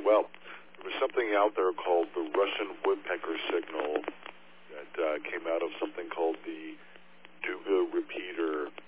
well. There was something out there called the Russian woodpecker signal that came out of something called the Duga repeater